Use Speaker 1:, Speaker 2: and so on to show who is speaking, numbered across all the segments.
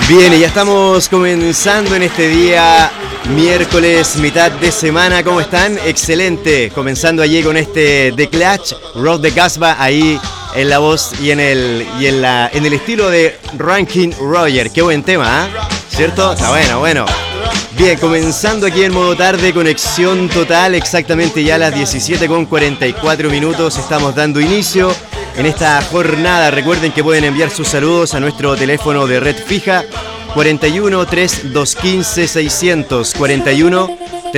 Speaker 1: Bien, y ya estamos comenzando en este día, miércoles, mitad de semana. ¿Cómo están? Excelente. Comenzando allí con este The Clash, Road the Casbah, ahí en la voz y en el estilo de Ranking Roger. Qué buen tema, ¿eh? ¿Cierto? Está bueno. Bien, comenzando aquí en modo tarde, conexión total, exactamente ya a las 17:44 minutos. Estamos dando inicio en esta jornada. Recuerden que pueden enviar sus saludos a nuestro teléfono de red fija 41 3215 600, 41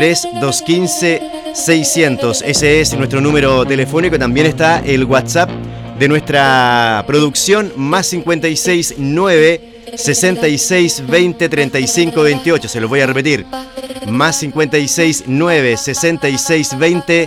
Speaker 1: 3215 600. Ese es nuestro número telefónico. También está el WhatsApp de nuestra producción, más 569 66 20 35 28. Se los voy a repetir, más 56 9 66 20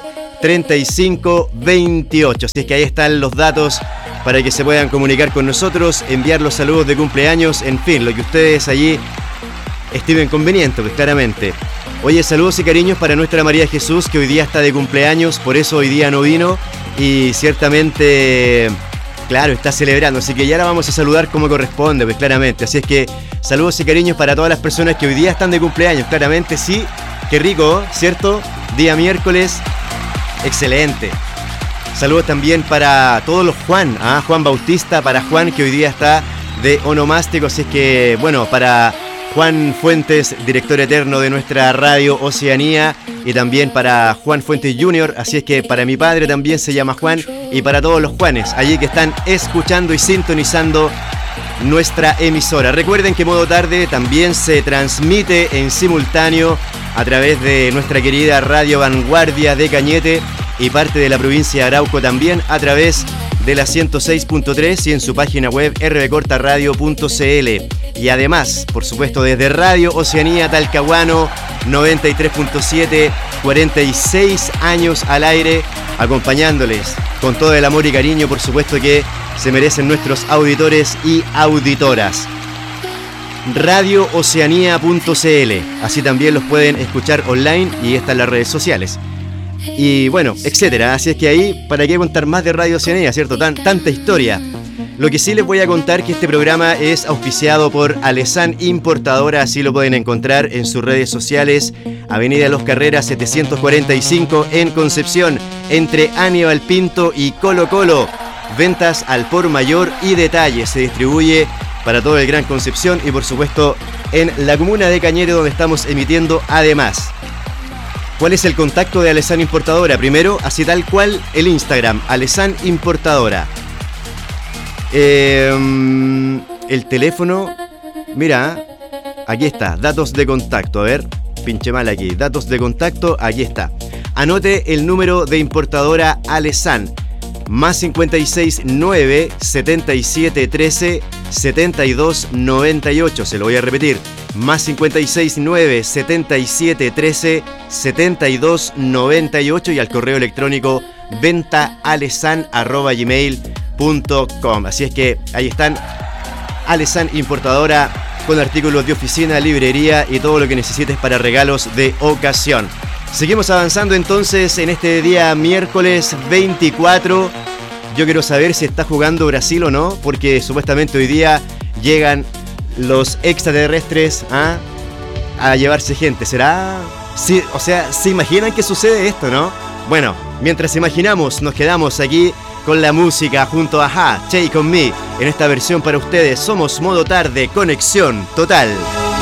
Speaker 1: 35 28. Así es que ahí están los datos para que se puedan comunicar con nosotros, enviar los saludos de cumpleaños, en fin, lo que ustedes allí estimen conveniente, pues claramente. Oye, saludos y cariños para nuestra María Jesús, que hoy día está de cumpleaños, por eso hoy día no vino y ciertamente, claro, está celebrando, así que ya la vamos a saludar como corresponde, pues claramente. Así es que saludos y cariños para todas las personas que hoy día están de cumpleaños, claramente, sí, qué rico, ¿cierto? Día miércoles, excelente. Saludos también para todos los Juan, Juan Bautista, para Juan que hoy día está de onomástico, así es que, bueno, para Juan Fuentes, director eterno de nuestra radio Oceanía, y también para Juan Fuentes Jr., así es que para mi padre también se llama Juan, y para todos los Juanes, allí que están escuchando y sintonizando nuestra emisora. Recuerden que Modo Tarde también se transmite en simultáneo a través de nuestra querida Radio Vanguardia de Cañete y parte de la provincia de Arauco también a través de la 106.3 y en su página web rbcortaradio.cl. Y además, por supuesto, desde Radio Oceanía Talcahuano 93.7, 46 años al aire, acompañándoles con todo el amor y cariño, por supuesto, que se merecen nuestros auditores y auditoras. RadioOceanía.cl, así también los pueden escuchar online y están las redes sociales. Y bueno, etcétera. Así es que ahí, ¿para qué contar más de Radio Oceanía, cierto? Tanta historia. Lo que sí les voy a contar que este programa es auspiciado por Alessan Importadora, así lo pueden encontrar en sus redes sociales. Avenida Los Carreras 745 en Concepción, entre Aníbal Pinto y Colo Colo. Ventas al por mayor y detalle. Se distribuye para todo el Gran Concepción y por supuesto en la comuna de Cañete, donde estamos emitiendo además. ¿Cuál es el contacto de Alessan Importadora? Primero, así tal cual, el Instagram, Alessan Importadora. El teléfono, mira, aquí está, datos de contacto. A ver, pinche mal aquí, datos de contacto, aquí está. Anote el número de importadora Alessan, más 56 9 77 13 72 98. Se lo voy a repetir, más 56 9 77 13 72 98 y al correo electrónico ventaalessan@gmail.com. Así es que ahí están, Alessan Importadora, con artículos de oficina, librería y todo lo que necesites para regalos de ocasión. Seguimos avanzando entonces en este día miércoles 24. Yo quiero saber si está jugando Brasil o no, porque supuestamente hoy día llegan los extraterrestres a llevarse gente. ¿Será? Sí, o sea, ¿se imaginan que sucede esto, no? Bueno, mientras imaginamos, nos quedamos aquí con la música junto a Take On Me en esta versión para ustedes. Somos Modo Tarde, conexión total.